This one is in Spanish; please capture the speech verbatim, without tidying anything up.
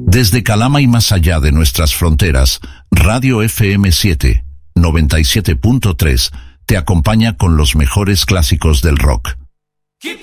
Desde Calama y más allá de nuestras fronteras, Radio F M siete, noventa y siete punto tres, te acompaña con los mejores clásicos del rock.